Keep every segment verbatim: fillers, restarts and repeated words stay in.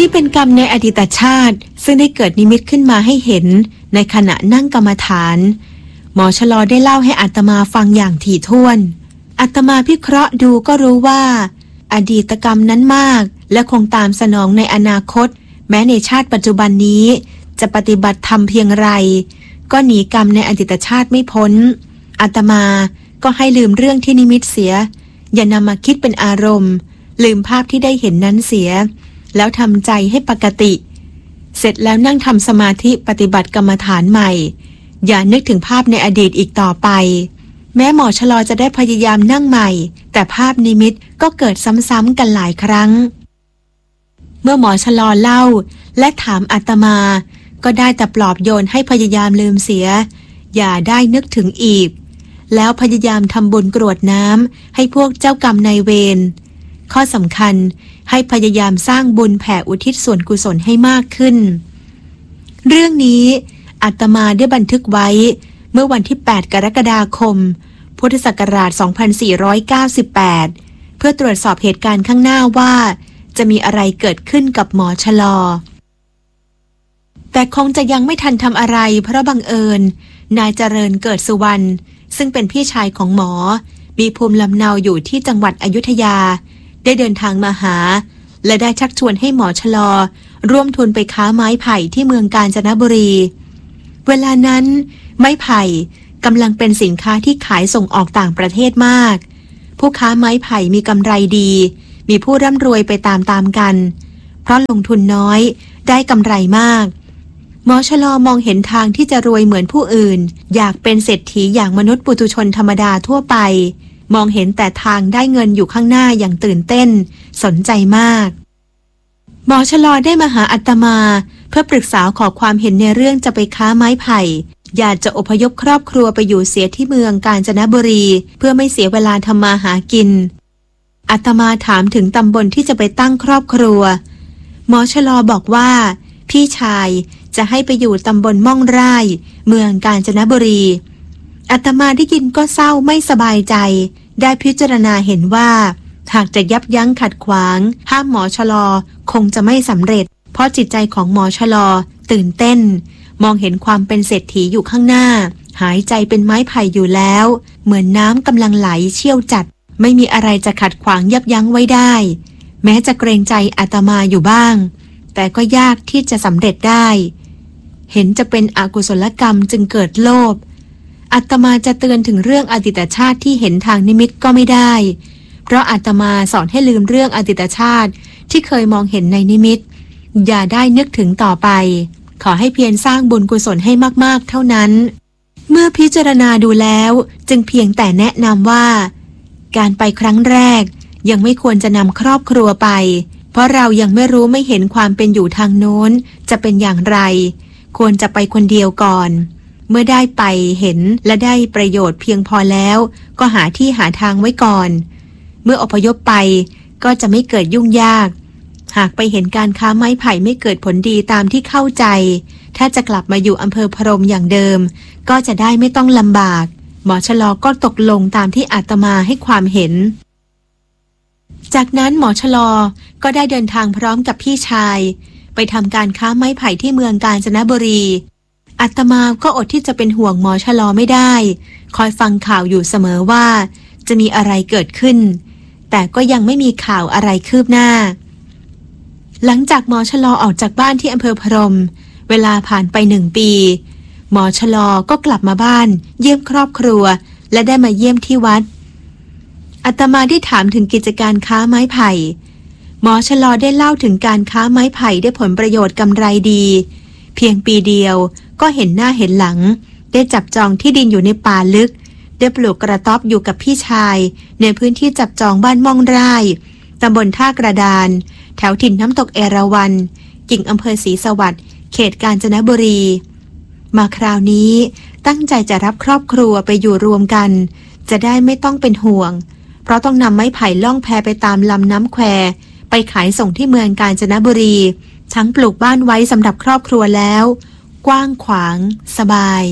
นี่เป็นกรรมในอดีตชาติซึ่งได้เกิดนิมิตขึ้นมาให้เห็นในขณะนั่งกรรมฐานหมอชลอได้เล่าให้อาตมาฟังอย่างถี่ถ้วนอาตมาพิเคราะห์ดูก็รู้ว่าอดีตกรรมนั้นมากและคงตามสนองในอนาคตแม้ในชาติปัจจุบันนี้จะปฏิบัติธรรมเพียงไรก็หนีกรรมในอดีตชาติไม่พ้นอาตมาก็ให้ลืมเรื่องที่นิมิตเสียอย่านำมาคิดเป็นอารมณ์ลืมภาพที่ได้เห็นนั้นเสียแล้วทำใจให้ปกติเสร็จแล้วนั่งทำสมาธิปฏิบัติกรรมฐานใหม่อย่านึกถึงภาพในอดีตอีกต่อไปแม้หมอชลอจะได้พยายามนั่งใหม่แต่ภาพนิมิตก็เกิดซ้ำๆกันหลายครั้งเมื่อหมอชลอเล่าและถามอาตมาก็ได้แต่ปลอบโยนให้พยายามลืมเสียอย่าได้นึกถึงอีกแล้วพยายามทำบุญกรวดน้ำให้พวกเจ้ากรรมนายเวรข้อสำคัญให้พยายามสร้างบุญแผ่อุทิศส่วนกุศลให้มากขึ้นเรื่องนี้อาตมาได้บันทึกไว้เมื่อวันที่แปดกรกฎาคมพุทธศักราชสองพันสี่ร้อยเก้าสิบแปดเพื่อตรวจสอบเหตุการณ์ข้างหน้าว่าจะมีอะไรเกิดขึ้นกับหมอชลอแต่คงจะยังไม่ทันทำอะไรเพราะบังเอิญนายเจริญเกิดสุวรรณซึ่งเป็นพี่ชายของหมอมีภูมิลำเนาอยู่ที่จังหวัดอยุธยาได้เดินทางมาหาและได้ชักชวนให้หมอชลอร่วมทุนไปค้าไม้ไผ่ที่เมืองกาญจนบุรีเวลานั้นไม้ไผ่กำลังเป็นสินค้าที่ขายส่งออกต่างประเทศมากผู้ค้าไม้ไผ่มีกำไรดีมีผู้ร่ำรวยไปตามๆกันเพราะลงทุนน้อยได้กำไรมากหมอชลอมองเห็นทางที่จะรวยเหมือนผู้อื่นอยากเป็นเศรษฐีอย่างมนุษย์ปุถุชนธรรมดาทั่วไปมองเห็นแต่ทางได้เงินอยู่ข้างหน้าอย่างตื่นเต้นสนใจมากหมอชลอได้มาหาอาตมาเพื่อปรึกษาขอความเห็นในเรื่องจะไปค้าไม้ไผ่อยากจะอพยพครอบครัวไปอยู่เสียที่เมืองกาญจนบุรีเพื่อไม่เสียเวลาทำมาหากินอาตมาถามถึงตำบลที่จะไปตั้งครอบครัวหมอชลอบอกว่าพี่ชายจะให้ไปอยู่ตำบลม่องไร่เมืองกาญจนบุรีอาตมาได้ยินก็เศร้าไม่สบายใจได้พิจารณาเห็นว่าหากจะยับยั้งขัดขวางห้ามหมอชลอคงจะไม่สำเร็จเพราะจิตใจของหมอชลอตื่นเต้นมองเห็นความเป็นเศรษฐีอยู่ข้างหน้าหายใจเป็นไม้ไผ่อยู่แล้วเหมือนน้ำกำลังไหลเชี่ยวจัดไม่มีอะไรจะขัดขวางยับยั้งไว้ได้แม้จะเกรงใจอาตมาอยู่บ้างแต่ก็ยากที่จะสำเร็จได้เห็นจะเป็นอกุศลกรรมจึงเกิดโลภอาตมาจะเตือนถึงเรื่องอดีตชาติที่เห็นทางนิมิตก็ไม่ได้เพราะอาตมาสอนให้ลืมเรื่องอดีตชาติที่เคยมองเห็นในนิมิตอย่าได้นึกถึงต่อไปขอให้เพียรสร้างบุญกุศลให้มากๆเท่านั้นเมื่อพิจารณาดูแล้วจึงเพียงแต่แนะนำว่าการไปครั้งแรกยังไม่ควรจะนำครอบครัวไปเพราะเรายังไม่รู้ไม่เห็นความเป็นอยู่ทางโน้นจะเป็นอย่างไรควรจะไปคนเดียวก่อนเมื่อได้ไปเห็นและได้ประโยชน์เพียงพอแล้วก็หาที่หาทางไว้ก่อนเมื่ออพยพไปก็จะไม่เกิดยุ่งยากหากไปเห็นการค้าไม้ไผ่ไม่เกิดผลดีตามที่เข้าใจถ้าจะกลับมาอยู่อำเภอพรหมอย่างเดิมก็จะได้ไม่ต้องลำบากหมอชลอก็ตกลงตามที่อาตมาให้ความเห็นจากนั้นหมอชลอก็ได้เดินทางพร้อมกับพี่ชายไปทำการค้าไม้ไผ่ที่เมืองกาญจนบุรีอาตมาก็อดที่จะเป็นห่วงหมอชลอไม่ได้คอยฟังข่าวอยู่เสมอว่าจะมีอะไรเกิดขึ้นแต่ก็ยังไม่มีข่าวอะไรคืบหน้าหลังจากหมอชลอออกจากบ้านที่อำเภอพรหมเวลาผ่านไปหนึ่งปีหมอชลอก็กลับมาบ้านเยี่ยมครอบครัวและได้มาเยี่ยมที่วัดอาตมาได้ถามถึงกิจการค้าไม้ไผ่หมอชลอได้เล่าถึงการค้าไม้ไผ่ได้ผลประโยชน์กำไรดีเพียงปีเดียวก็เห็นหน้าเห็นหลังได้จับจองที่ดินอยู่ในป่าลึกได้ปลูกกระต๊อบอยู่กับพี่ชายในพื้นที่จับจองบ้านม่องไร่ตำบลท่ากระดานแถวถิ่นน้ำตกเอราวัณกิ่งอำเภอศรีสวัสดิ์เขตกาญจนบุรีมาคราวนี้ตั้งใจจะรับครอบครัวไปอยู่รวมกันจะได้ไม่ต้องเป็นห่วงเพราะต้องนำไม้ไผ่ล่องแพไปตามลำน้ำแควไปขายส่งที่เมืองกาญจนบุรีทั้งปลูกบ้านไว้สำหรับครอบครัวแล้วกว้างขวางสบาย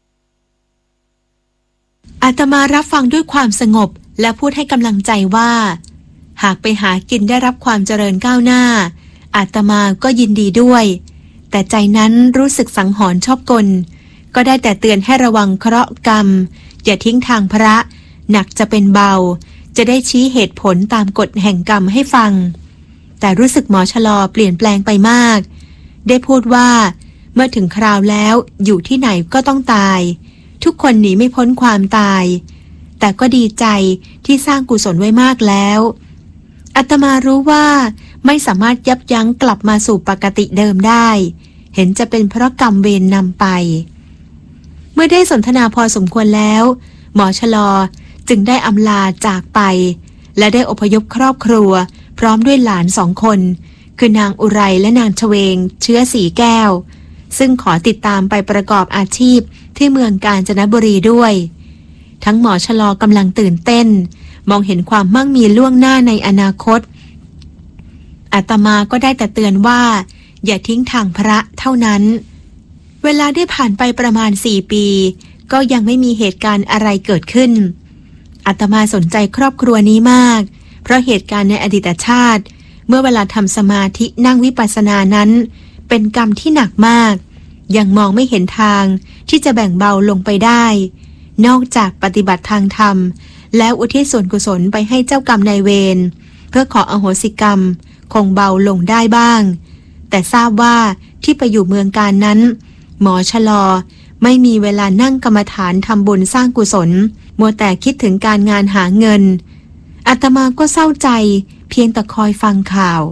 อาตมารับฟังด้วยความสงบและพูดให้กำลังใจว่าหากไปหากินได้รับความเจริญก้าวหน้าอาตมาก็ยินดีด้วยแต่ใจนั้นรู้สึกสังหรณ์ชอบกลก็ได้แต่เตือนให้ระวังเคราะห์กรรมอย่าทิ้งทางพระหนักจะเป็นเบาจะได้ชี้เหตุผลตามกฎแห่งกรรมให้ฟังแต่รู้สึกหมอชะลอเปลี่ยนแปลงไปมากได้พูดว่าเมื่อถึงคราวแล้วอยู่ที่ไหนก็ต้องตายทุกคนหนีไม่พ้นความตายแต่ก็ดีใจที่สร้างกุศลไว้มากแล้วอาตมารู้ว่าไม่สามารถยับยั้งกลับมาสู่ปกติเดิมได้เห็นจะเป็นเพราะกรรมเวรนำไปเมื่อได้สนทนาพอสมควรแล้วหมอชะลอจึงได้อำลาจากไปและได้อพยพครอบครัวพร้อมด้วยหลานสองคนคือนางอุไรและนางชเวงเชื้อสีแก้วซึ่งขอติดตามไปประกอบอาชีพที่เมืองกาญจนบุรีด้วยทั้งหมอชะลอกำลังตื่นเต้นมองเห็นความมั่งมีล่วงหน้าในอนาคตอาตมาก็ได้แต่เตือนว่าอย่าทิ้งทางพระเท่านั้นเวลาได้ผ่านไปประมาณสี่ปีก็ยังไม่มีเหตุการณ์อะไรเกิดขึ้นอาตมาสนใจครอบครัวนี้มากเพราะเหตุการณ์ในอดีตชาติเมื่อเวลาทำสมาธินั่งวิปัสสนานั้นเป็นกรรมที่หนักมากยังมองไม่เห็นทางที่จะแบ่งเบาลงไปได้นอกจากปฏิบัติทางธรรมแล้วอุทิศส่วนกุศลไปให้เจ้ากรรมนายเวรเพื่อขออโหสิกรรมคงเบาลงได้บ้างแต่ทราบว่าที่ไปอยู่เมืองการนั้นหมอชะลอไม่มีเวลานั่งกรรมฐานทำบุญสร้างกุศลมัวแต่คิดถึงการงานหาเงินอาตมาก็เศร้าใจเพียงแต่คอยฟังข่าว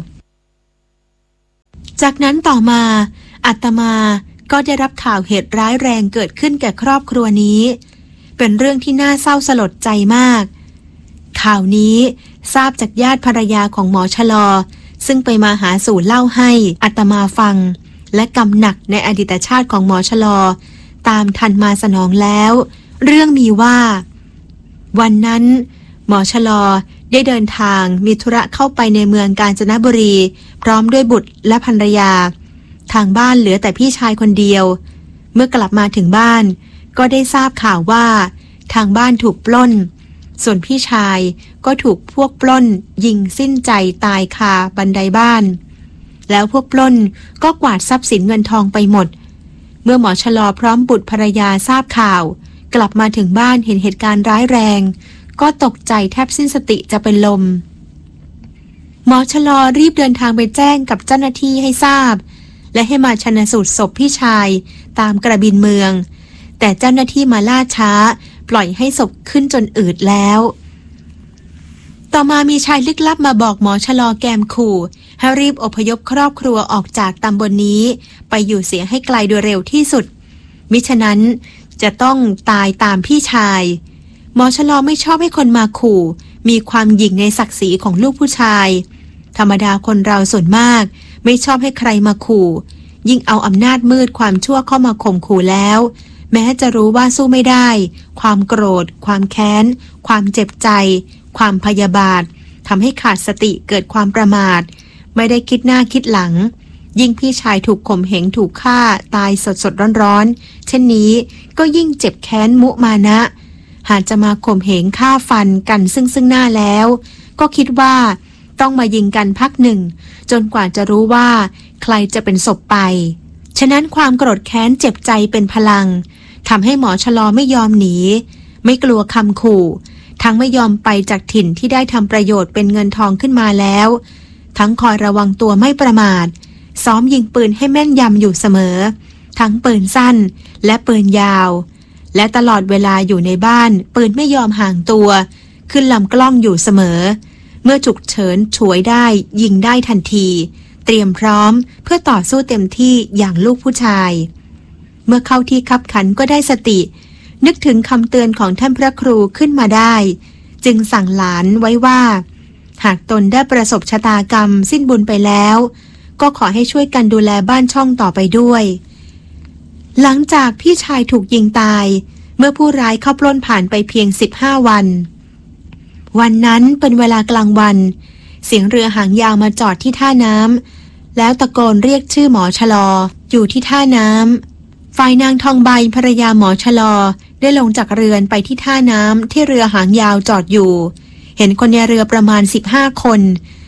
จากนั้นต่อมาอาตมาก็ได้รับข่าวเหตุร้ายแรงเกิดขึ้นแก่ครอบครัวนี้เป็นเรื่องที่น่าเศร้าสลดใจมากข่าวนี้ทราบจากญาติภรรยาของหมอชะลอซึ่งไปมาหาสู่เล่าให้อาตมาฟังและกำหนักในอดีตชาติของหมอชะลอตามทันมาสนองแล้วเรื่องมีว่าวันนั้นหมอชะลอได้เดินทางมีธุระเข้าไปในเมืองกาญจนบุรีพร้อมด้วยบุตรและภรรยาทางบ้านเหลือแต่พี่ชายคนเดียวเมื่อกลับมาถึงบ้านก็ได้ทราบข่าวว่าทางบ้านถูกปล้นส่วนพี่ชายก็ถูกพวกปล้นยิงสิ้นใจตายคาบันไดบ้านแล้วพวกปล้นก็กวาดทรัพย์สินเงินทองไปหมดเมื่อหมอชะลอพร้อมบุตรภรรยาทราบข่าวกลับมาถึงบ้านเห็นเหตุการณ์ร้ายแรงก็ตกใจแทบสิ้นสติจะเป็นลมหมอชะลอรีบเดินทางไปแจ้งกับเจ้าหน้าที่ให้ทราบและให้มาชันสูตรศพพี่ชายตามกระบินเมืองแต่เจ้าหน้าที่มาล่าช้าปล่อยให้ศพขึ้นจนอืดแล้วต่อมามีชายลึกลับมาบอกหมอชะลอแกมขู่ให้รีบอพยพครอบครัวออกจากตำบล น, นี้ไปอยู่เสียให้ไกลโดยเร็วที่สุดมิฉะนั้นจะต้องตายตามพี่ชายหมอชะลอไม่ชอบให้คนมาขู่มีความหยิ่งในศักดิ์ศรีของลูกผู้ชายธรรมดาคนเราส่วนมากไม่ชอบให้ใครมาขู่ยิ่งเอาอำนาจมืดความชั่วเข้ามาข่มขู่แล้วแม้จะรู้ว่าสู้ไม่ได้ความโกรธความแค้นความเจ็บใจความพยาบาททำให้ขาดสติเกิดความประมาทไม่ได้คิดหน้าคิดหลังยิ่งพี่ชายถูกข่มเหงถูกฆ่าตายสดสดร้อนๆเช่นนี้ก็ยิ่งเจ็บแค้นมุมานะหากจะมาข่มเหงฆ่าฟันกันซึ่งซึ่งหน้าแล้วก็คิดว่าต้องมายิงกันพักหนึ่งจนกว่าจะรู้ว่าใครจะเป็นศพไปฉะนั้นความโกรธแค้นเจ็บใจเป็นพลังทำให้หมอชะลอไม่ยอมหนีไม่กลัวคำขู่ทั้งไม่ยอมไปจากถิ่นที่ได้ทำประโยชน์เป็นเงินทองขึ้นมาแล้วทั้งคอยระวังตัวไม่ประมาทซ้อมยิงปืนให้แม่นยำอยู่เสมอทั้งปืนสั้นและปืนยาวและตลอดเวลาอยู่ในบ้านปืนไม่ยอมห่างตัวขึ้นลำกล้องอยู่เสมอเมื่อฉุกเฉินฉวยได้ยิงได้ทันทีเตรียมพร้อมเพื่อต่อสู้เต็มที่อย่างลูกผู้ชายเมื่อเข้าที่คับขันก็ได้สตินึกถึงคำเตือนของท่านพระครูขึ้นมาได้จึงสั่งหลานไว้ว่าหากตนได้ประสบชะตากรรมสิ้นบุญไปแล้วก็ขอให้ช่วยกันดูแลบ้านช่องต่อไปด้วยหลังจากพี่ชายถูกยิงตายเมื่อผู้ร้ายเข้าปล้นผ่านไปเพียงสิบห้าวันวันนั้นเป็นเวลากลางวันเสียงเรือหางยาวมาจอดที่ท่าน้ำแล้วตะโกนเรียกชื่อหมอชะลออยู่ที่ท่าน้ำฝ่ายนางทองใบภรรยาหมอชะลอได้ลงจากเรือนไปที่ท่าน้ำที่เรือหางยาวจอดอยู่เห็นคนในเรือประมาณสิบห้าคน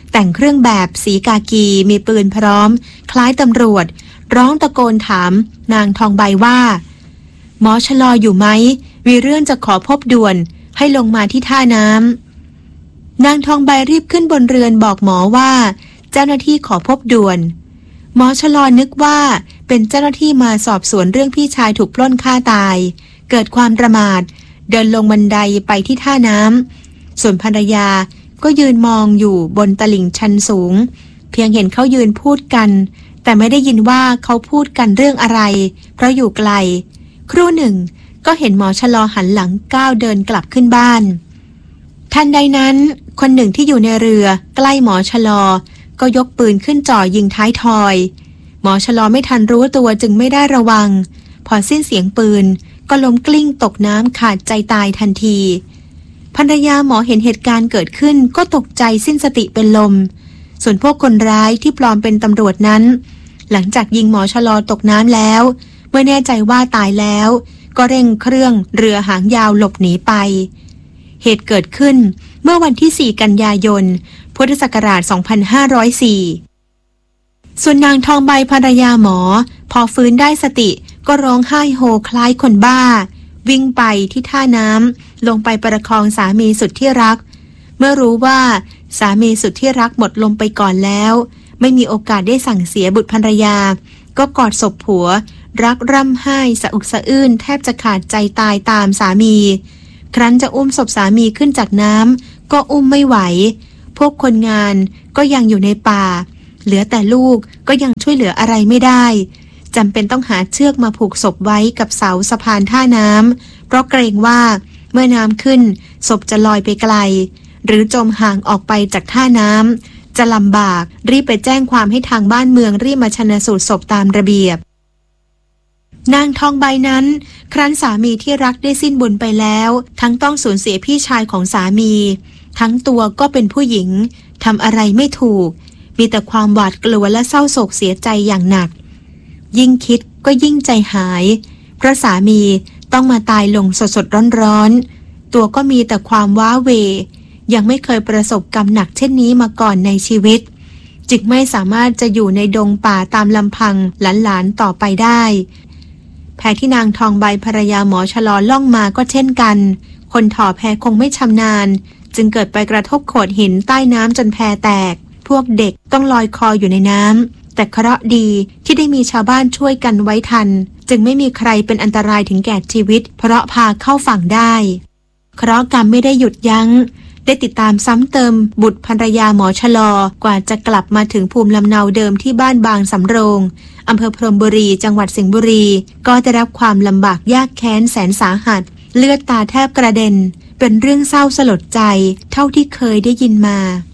แต่งเครื่องแบบสีกากีมีปืนพร้อมคล้ายตำรวจร้องตะโกนถามนางทองใบว่าหมอชะลออยู่ไหมมีเรื่องจะขอพบด่วนให้ลงมาที่ท่าน้ำนางทองใบรีบขึ้นบนเรือนบอกหมอว่าเจ้าหน้าที่ขอพบด่วนหมอชะลอนึกว่าเป็นเจ้าหน้าที่มาสอบสวนเรื่องพี่ชายถูกปล้นฆ่าตายเกิดความประมาทเดินลงบันไดไปที่ท่าน้ำส่วนภรรยาก็ยืนมองอยู่บนตลิ่งชันสูงเพียงเห็นเขายืนพูดกันแต่ไม่ได้ยินว่าเขาพูดกันเรื่องอะไรเพราะอยู่ไกลครู่หนึ่งก็เห็นหมอชะลอหันหลังก้าวเดินกลับขึ้นบ้านทันใดนั้นคนหนึ่งที่อยู่ในเรือใกล้หมอชะลอก็ยกปืนขึ้นจ่อยิงท้ายทอยหมอชะลอไม่ทันรู้ตัวจึงไม่ได้ระวังพอสิ้นเสียงปืนก็ล้มกลิ้งตกน้ำขาดใจตายทันทีภรรยาหมอเห็นเหตุการณ์เกิดขึ้นก็ตกใจสิ้นสติเป็นลมส่วนพวกคนร้ายที่ปลอมเป็นตำรวจนั้นหลังจากยิงหมอชะลอตกน้ำแล้วเมื่อแน่ใจว่าตายแล้วก็เร่งเครื่องเรือหางยาวหลบหนีไปเหตุเกิดขึ้นเมื่อวันที่สี่กันยายนพุทธศักราชสองพันห้าร้อยสี่ ส่วนนางทองใบภรรยาหมอพอฟื้นได้สติก็ร้องไห้โฮคล้ายคนบ้าวิ่งไปที่ท่าน้ำลงไปประคองสามีสุดที่รักเมื่อรู้ว่าสามีสุดที่รักหมดลมไปก่อนแล้วไม่มีโอกาสได้สั่งเสียบุตรภรรยาก็กอดศพผัวรักร่ำไห้สะอึกสะอื้นแทบจะขาดใจตายตามสามีครั้นจะอุ้มศพสามีขึ้นจากน้ำก็อุ้มไม่ไหวพวกคนงานก็ยังอยู่ในป่าเหลือแต่ลูกก็ยังช่วยเหลืออะไรไม่ได้จำเป็นต้องหาเชือกมาผูกศพไว้กับเสาสะพานท่าน้ำเพราะเกรงว่าเมื่อน้ำขึ้นศพจะลอยไปไกลหรือจมห่างออกไปจากท่าน้ำจะลำบากรีบไปแจ้งความให้ทางบ้านเมืองรีบมาชันสูตรศพตามระเบียบนางทองใบนั้นครั้นสามีที่รักได้สิ้นบุญไปแล้วทั้งต้องสูญเสียพี่ชายของสามีทั้งตัวก็เป็นผู้หญิงทำอะไรไม่ถูกมีแต่ความหวาดกลัวและเศร้าโศกเสียใจอย่างหนักยิ่งคิดก็ยิ่งใจหายเพราะสามีต้องมาตายลงสดๆร้อนๆตัวก็มีแต่ความว้าเหวยังไม่เคยประสบกรรมหนักเช่นนี้มาก่อนในชีวิตจึงไม่สามารถจะอยู่ในดงป่าตามลำพังหลานๆต่อไปได้แพที่นางทองใบภรรยาหมอชะลอล่องมาก็เช่นกันคนถ่อแพคงไม่ชำนาญจึงเกิดไปกระทบโขดหินใต้น้ำจนแพแตกพวกเด็กต้องลอยคออยู่ในน้ำแต่เคราะห์ดีที่ได้มีชาวบ้านช่วยกันไว้ทันจึงไม่มีใครเป็นอันตรายถึงแก่ชีวิตเพราะพาเข้าฝั่งได้เคราะห์กรรมไม่ได้หยุดยั้งได้ติดตามซ้ำเติมบุตรภรรยาหมอชะลอกว่าจะกลับมาถึงภูมิลำเนาเดิมที่บ้านบางสำโรงอำเภอพรหมบุรีจังหวัดสิงห์บุรีก็ได้รับความลำบากยากแค้นแสนสาหัสเลือดตาแทบกระเด็นเป็นเรื่องเศร้าสลดใจเท่าที่เคยได้ยินมา